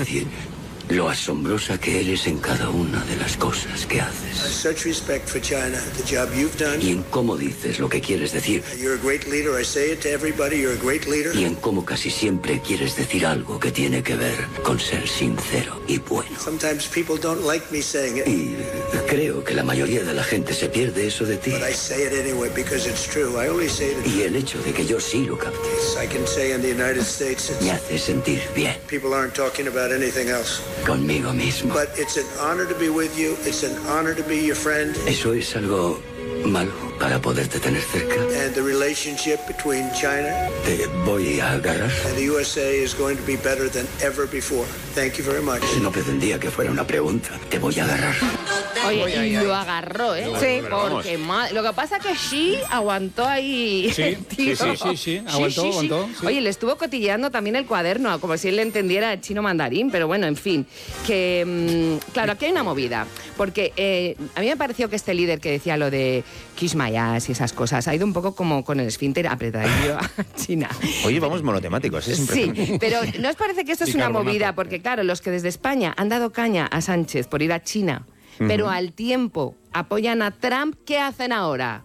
decir lo asombrosa que eres en cada una de las cosas que haces. Such respect for China, the job you've done. Y en cómo dices lo que quieres decir. You're a great leader. I say it to everybody. You're a great leader. Y en cómo casi siempre quieres decir algo que tiene que ver con ser sincero y bueno. Sometimes people don't like me saying it. Y creo que la mayoría de la gente se pierde eso de ti. But I say it anyway because it's true. I only say it. Y el hecho de que yo sí lo capte. I can say in the United States me hace sentir bien. People aren't talking about anything else. Conmigo mismo. But it's an honor to be with you. It's an honor to be your friend. Eso es algo malo para poderte tener cerca. And the relationship between China te voy a agarrar. And the USA is going to be better than ever before. Thank you very much. No pretendía que fuera una pregunta. Te voy a agarrar. Oye, y lo agarró, ¿eh? Sí, porque lo que pasa es que Xi aguantó ahí. Sí, tío. sí. Aguantó. Sí. Oye, le estuvo cotilleando también el cuaderno, como si él le entendiera el chino mandarín, pero bueno, en fin. Que, claro, aquí hay una movida. Porque a mí me pareció que este líder que decía lo de kiss my ass y esas cosas ha ido un poco como con el esfínter apretadillo a China. Oye, vamos monotemáticos, es impresionante. Sí, pero ¿no os parece que esto es una movida? Porque claro, los que desde España han dado caña a Sánchez por ir a China, pero al tiempo apoyan a Trump, ¿qué hacen ahora?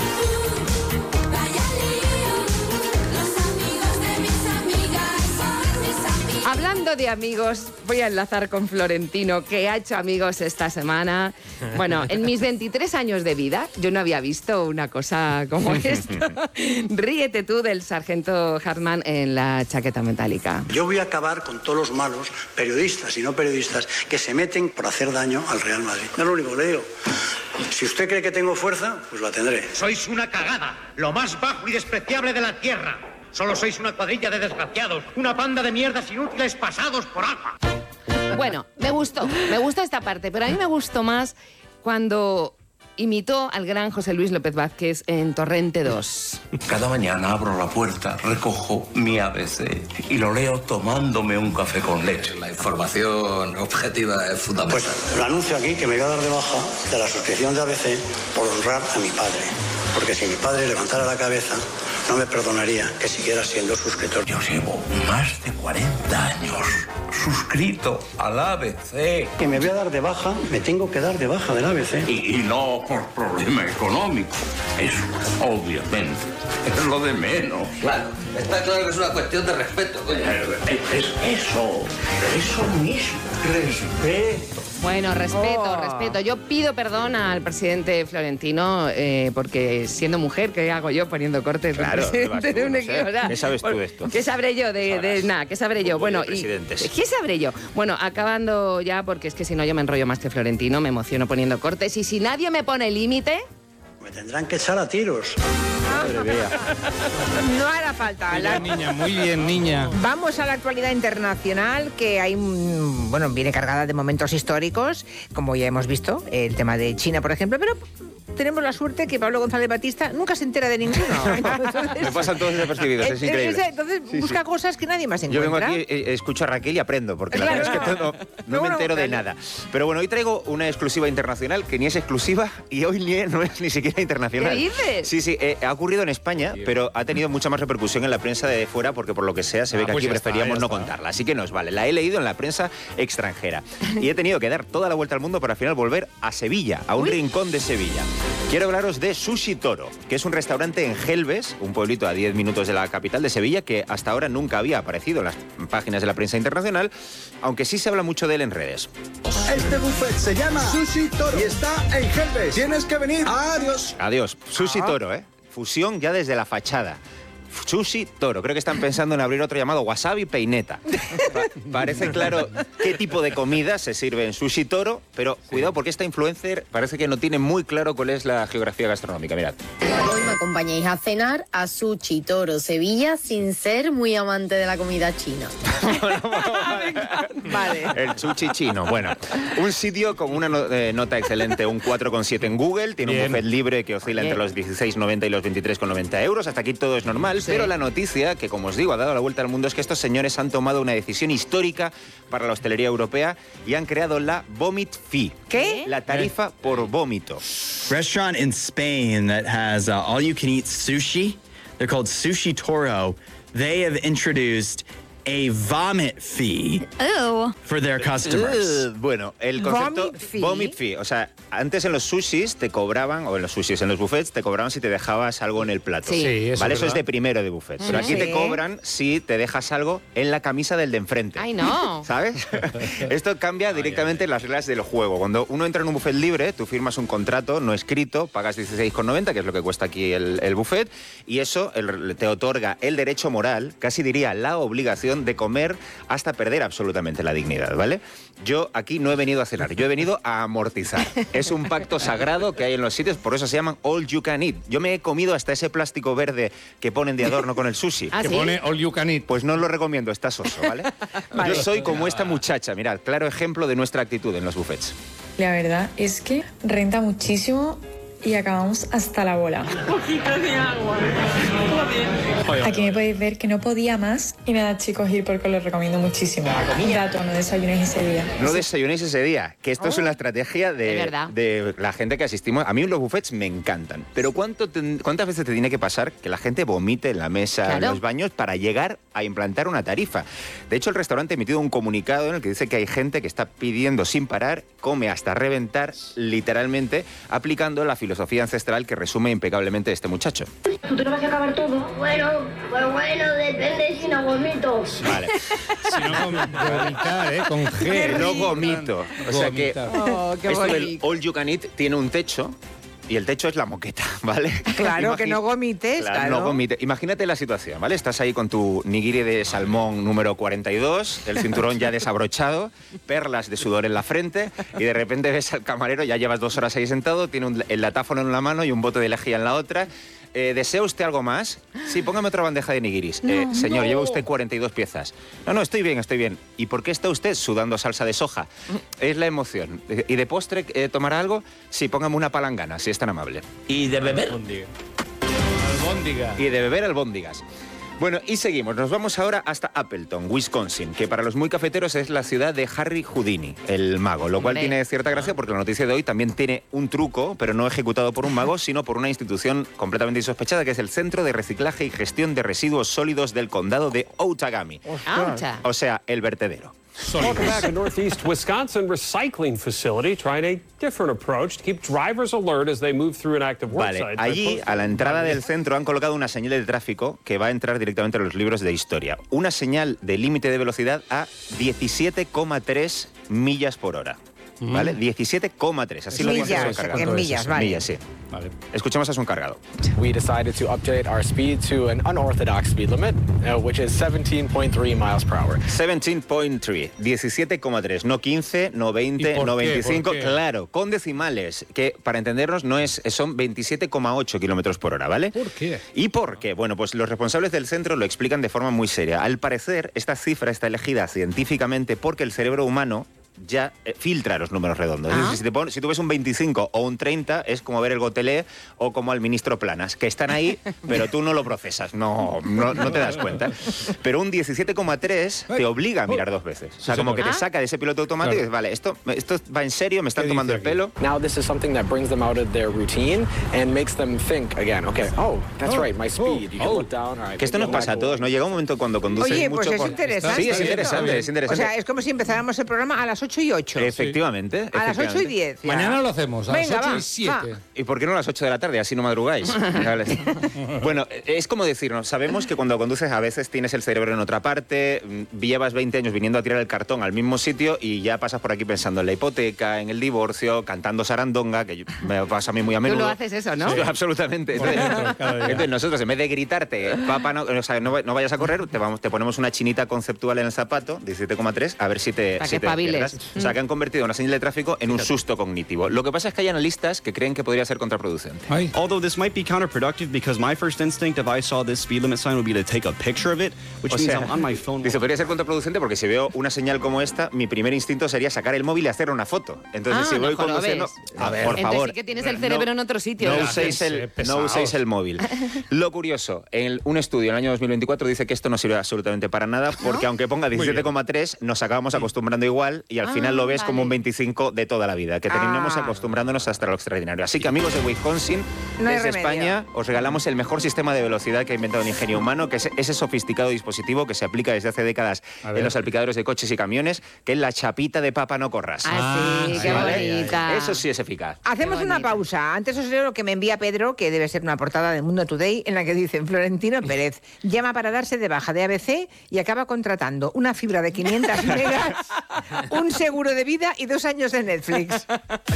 Hablando de amigos, voy a enlazar con Florentino, que ha hecho amigos esta semana. Bueno, en mis 23 años de vida, yo no había visto una cosa como esto. Ríete tú del sargento Hartman en la chaqueta metálica. Yo voy a acabar con todos los malos, periodistas y no periodistas, que se meten por hacer daño al Real Madrid. No es lo único que le digo. Si usted cree que tengo fuerza, pues la tendré. Sois una cagada, lo más bajo y despreciable de la tierra. Solo sois una cuadrilla de desgraciados, una panda de mierdas inútiles pasados por agua. Bueno, me gustó esta parte, pero a mí me gustó más cuando imitó al gran José Luis López Vázquez en Torrente 2. Cada mañana abro la puerta, recojo mi ABC y lo leo tomándome un café con leche. La información objetiva es fundamental. Pues lo anuncio aquí que me voy a dar de baja de la suscripción de ABC por honrar a mi padre. Porque si mi padre levantara la cabeza, no me perdonaría que siguiera siendo suscriptor. Yo llevo más de 40 años suscrito al ABC. Que me voy a dar de baja, me tengo que dar de baja del ABC. Y no por problema económico. Eso, obviamente, es lo de menos. Claro, está claro que es una cuestión de respeto, coño. Es eso mismo, respeto. Bueno, respeto. Yo pido perdón al presidente Florentino porque siendo mujer, ¿qué hago yo poniendo cortes del presidente de un equipo? ¿Qué sabes tú de esto? ¿Qué sabré yo de nada? ¿Qué sabré yo? Bueno, ¿qué sabré yo? Bueno, acabando ya, porque es que si no yo me enrollo más que Florentino, me emociono poniendo cortes y si nadie me pone límite... Me tendrán que echar a tiros. Madre mía. No hará falta. Muy bien, niña. Vamos a la actualidad internacional, que hay, viene cargada de momentos históricos, como ya hemos visto, el tema de China, por ejemplo, pero tenemos la suerte que Pablo González Batista nunca se entera de ninguno. Entonces, me pasan todos desapercibidos, es increíble. Entonces busca cosas que nadie más encuentra. Yo vengo aquí, escucho a Raquel y aprendo, porque la verdad es que no me entero de nada. Pero bueno, hoy traigo una exclusiva internacional que ni es exclusiva y hoy no es ni siquiera internacional. ¿Qué dices? Sí, ha ocurrido en España, pero ha tenido mucha más repercusión en la prensa de fuera porque por lo que sea se ve que aquí preferíamos no contarla. Así que nos vale. La he leído en la prensa extranjera. Y he tenido que dar toda la vuelta al mundo para al final volver a Sevilla, a un rincón de Sevilla. Quiero hablaros de Sushi Toro, que es un restaurante en Gelbes, un pueblito a 10 minutos de la capital de Sevilla, que hasta ahora nunca había aparecido en las páginas de la prensa internacional, aunque sí se habla mucho de él en redes. Este buffet se llama Sushi Toro y está en Gelbes. Tienes que venir. Adiós. Adiós. Sushi Toro, Fusión ya desde la fachada. Sushi Toro. Creo que están pensando en abrir otro llamado Wasabi Peineta. Parece claro qué tipo de comida se sirve en Sushi Toro, pero cuidado porque esta influencer parece que no tiene muy claro cuál es la geografía gastronómica. Mirad. Hoy me acompañáis a cenar a Sushi Toro Sevilla sin ser muy amante de la comida china. Vale. El sushi chino. Bueno, un sitio con una nota excelente, un 4,7 en Google, tiene un buffet libre que oscila entre los 16,90 y los 23,90 euros. Hasta aquí todo es normal, pero la noticia, que como os digo, ha dado la vuelta al mundo, es que estos señores han tomado una decisión histórica para la hostelería europea y han creado la Vomit Fee. ¿Qué? La tarifa por vómito. Restaurant in Spain that has all-you-can-eat sushi. They're called Sushi Toro. They have introduced a vomit fee for their customers. Bueno, el concepto vomit fee. O sea, antes en los sushis te cobraban, o en los buffets te cobraban si te dejabas algo en el plato. Sí, eso ¿vale? es Eso es verdad. de primero de buffet. Pero aquí te cobran si te dejas algo en la camisa del de enfrente. ¡Ay, no! ¿Sabes? Esto cambia directamente las reglas del juego. Cuando uno entra en un buffet libre, tú firmas un contrato no escrito, pagas 16,90, que es lo que cuesta aquí el buffet, y eso te otorga el derecho moral, casi diría la obligación de comer hasta perder absolutamente la dignidad, ¿vale? Yo aquí no he venido a cenar, yo he venido a amortizar. Es un pacto sagrado que hay en los sitios, por eso se llaman all you can eat. Yo me he comido hasta ese plástico verde que ponen de adorno con el sushi. ¿Ah, Que sí? pone all you can eat. Pues no lo recomiendo, está soso, ¿vale? Yo soy como esta muchacha, mirad, claro ejemplo de nuestra actitud en los buffets. La verdad es que renta muchísimo y acabamos hasta la bola. Aquí me podéis ver que no podía más y nada, chicos, ir porque os lo recomiendo muchísimo. Dato, no desayunéis ese día. No desayunéis ese día, que esto es una estrategia verdad. de la gente que asistimos. A mí los buffets me encantan, pero ¿cuántas veces te tiene que pasar que la gente vomite en la mesa, en Claro. los baños, para llegar a implantar una tarifa? De hecho, el restaurante ha emitido un comunicado en el que dice que hay gente que está pidiendo sin parar, come hasta reventar, literalmente, aplicando la filosofía ancestral que resume impecablemente este muchacho. ¿Tú te lo vas a acabar todo? Bueno, pues bueno, depende si no vomito. Vale. Si no, vomitar, ¿eh? Con G. No vomito. O sea que Oh, qué esto del bonito. all you can eat tiene un techo. Y el techo es la moqueta, ¿vale? Claro, que no vomites, claro. No vomites. Imagínate la situación, ¿vale? Estás ahí con tu nigiri de salmón número 42, el cinturón ya desabrochado, perlas de sudor en la frente, y de repente ves al camarero, ya llevas 2 horas ahí sentado, tiene el latáfono en una mano y un bote de lejía en la otra. ¿Desea usted algo más? Sí, póngame otra bandeja de nigiris. Señor, lleva usted 42 piezas. No, estoy bien, estoy bien. ¿Y por qué está usted sudando salsa de soja? Es la emoción. ¿Y de postre tomará algo? Sí, póngame una palangana, si es tan amable. ¿Y de beber? Albóndiga. Y de beber albóndigas. Bueno, y seguimos. Nos vamos ahora hasta Appleton, Wisconsin, que para los muy cafeteros es la ciudad de Harry Houdini, el mago, lo cual Hombre. tiene cierta gracia porque la noticia de hoy también tiene un truco, pero no ejecutado por un mago, sino por una institución completamente insospechada, que es el Centro de Reciclaje y Gestión de Residuos Sólidos del Condado de Outagamie. Aucha. O sea, el vertedero. Welcome back to Northeast Wisconsin recycling facility trying a different approach to keep drivers alert as they move through an active work Vale, site. allí a la entrada del centro han colocado una señal de tráfico que va a entrar directamente a los libros de historia. Una señal de límite de velocidad a 17,3 millas por hora. ¿Vale? 17,3. Así lo dice Millas, su encargado. en millas, vale. Millas, sí. Vale. Escuchemos a su encargado. We decided to update our speed to an unorthodox speed limit, which is 17.3 miles per hour. 17.3, 17,3, no 15, no 20, ¿Y por no qué? 25, ¿Por qué? claro, con decimales, que para entendernos son 27,8 kilómetros por hora, ¿vale? ¿Por qué? ¿Y por qué? Bueno, pues los responsables del centro lo explican de forma muy seria. Al parecer, esta cifra está elegida científicamente porque el cerebro humano ya filtra los números redondos. Es decir, si tú ves un 25 o un 30, es como ver el Gotelé o como al ministro Planas, que están ahí, pero tú no lo procesas, no te das cuenta. Pero un 17,3 te obliga a mirar 2 veces. O sea, como que te saca de ese piloto automático y dices, vale, esto va en serio, me están tomando el pelo. Now this is something that brings them out of their routine and makes them think again, okay, that's right, my speed. You can look down. All right, Que esto nos pasa a todos, ¿no? Llega un momento cuando conduces Oye, mucho pues es interesante. Sí, es interesante, es interesante. O sea, es como si empezáramos el programa a las 8 y 8. Efectivamente. A las 8 y 10. ya. Mañana lo hacemos, a Venga, las 8 va, y 7. va. ¿Y por qué no a las 8 de la tarde? Así no madrugáis. ¿Vale? Bueno, es como decirnos, sabemos que cuando conduces a veces tienes el cerebro en otra parte, llevas 20 años viniendo a tirar el cartón al mismo sitio y ya pasas por aquí pensando en la hipoteca, en el divorcio, cantando sarandonga, que me pasa a mí muy a menudo. Tú lo haces eso, ¿no? Sí, absolutamente. Entonces nosotros, en vez de gritarte, papá, no vayas a correr, te ponemos una chinita conceptual en el zapato, 17,3, a ver si te Para que si te espabiles. despiertas. O sea, que han convertido una señal de tráfico en un susto cognitivo. Lo que pasa es que hay analistas que creen que podría ser contraproducente. Although this might be counterproductive because my first instinct if I saw this speed limit sign would be to take a picture of it, which O means sea, I'm on my phone. dice, podría ser contraproducente porque si veo una señal como esta, mi primer instinto sería sacar el móvil y hacer una foto. Entonces, si voy no conduciendo... jorobes. A ver, por Entonces favor. sí que tienes el cerebro en otro sitio. No uséis el móvil. Lo curioso, un estudio en el año 2024 dice que esto no sirve absolutamente para nada porque aunque ponga 17,3 nos acabamos acostumbrando igual y al al final lo ves como un 25 de toda la vida, que terminemos acostumbrándonos hasta lo extraordinario. Así que, amigos de Wisconsin, desde España, os regalamos el mejor sistema de velocidad que ha inventado el ingenio humano, que es ese sofisticado dispositivo que se aplica desde hace décadas en los salpicadores de coches y camiones, que es la chapita de papa no corras. Qué bonita. Eso sí es eficaz. Hacemos una pausa. Antes os leo lo que me envía Pedro, que debe ser una portada de Mundo Today, en la que dicen: Florentino Pérez llama para darse de baja de ABC y acaba contratando una fibra de 500 megas, un seguro de vida y 2 años de Netflix.